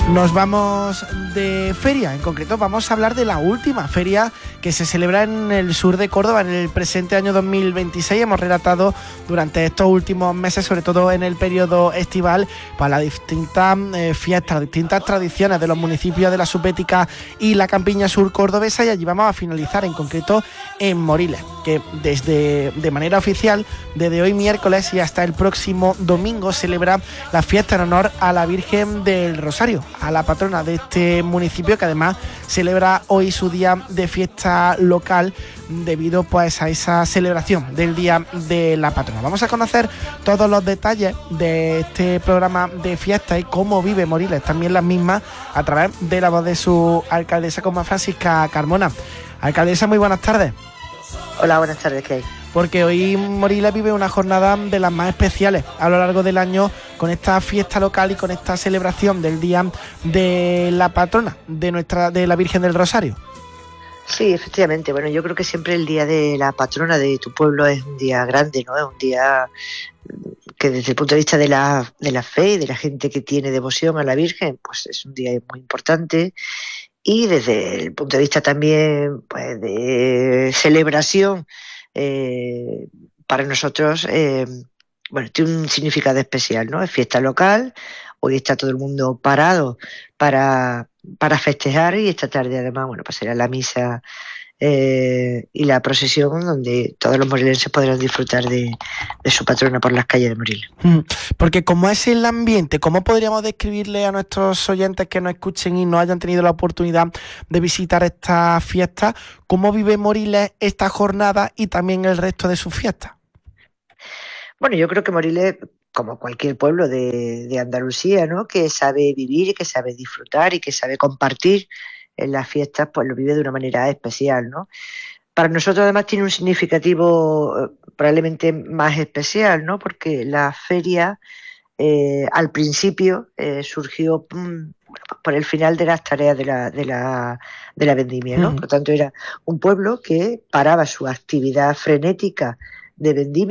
Nos vamos de feria, en concreto vamos a hablar de la última feria que se celebra en el sur de Córdoba en el presente año 2026. Hemos relatado durante estos últimos meses, sobre todo en el periodo estival, para las distintas fiestas, las distintas tradiciones de los municipios de la Subbética y la Campiña Sur cordobesa, y allí vamos a finalizar en concreto en Moriles, que de manera oficial desde hoy miércoles y hasta el próximo domingo celebra la fiesta en honor a la Virgen del Rosario, a la patrona de este municipio, que además celebra hoy su día de fiesta local debido pues a esa celebración del Día de la Patrona. Vamos a conocer todos los detalles de este programa de fiesta y cómo vive Moriles, también las mismas, a través de la voz de su alcaldesa, como Francisca Carmona. Alcaldesa, muy buenas tardes. Hola, buenas tardes, ¿qué hay? Porque hoy Moriles vive una jornada de las más especiales a lo largo del año, con esta fiesta local y con esta celebración del Día de la Patrona de la Virgen del Rosario. Sí, efectivamente. Bueno, yo creo que siempre el Día de la Patrona de tu pueblo es un día grande, ¿no? Es un día que desde el punto de vista de la fe y de la gente que tiene devoción a la Virgen, pues es un día muy importante. Y desde el punto de vista también pues de celebración, para nosotros, bueno, tiene un significado especial, ¿no? Es fiesta local, hoy está todo el mundo parado para festejar, y esta tarde además, bueno, pues será la misa y la procesión donde todos los morilenses podrán disfrutar de su patrona por las calles de Moriles. Porque ¿cómo es el ambiente? ¿Cómo podríamos describirle a nuestros oyentes que nos escuchen y no hayan tenido la oportunidad de visitar esta fiesta? ¿Cómo vive Moriles esta jornada y también el resto de sus fiestas? Bueno, yo creo que Moriles, como cualquier pueblo de Andalucía, ¿no?, que sabe vivir, que sabe disfrutar y que sabe compartir en las fiestas, pues lo vive de una manera especial, ¿no? Para nosotros además tiene un significativo probablemente más especial, ¿no?, porque la feria al principio surgió por el final de las tareas de la vendimia, ¿no? Por lo tanto, era un pueblo que paraba su actividad frenética de vendimia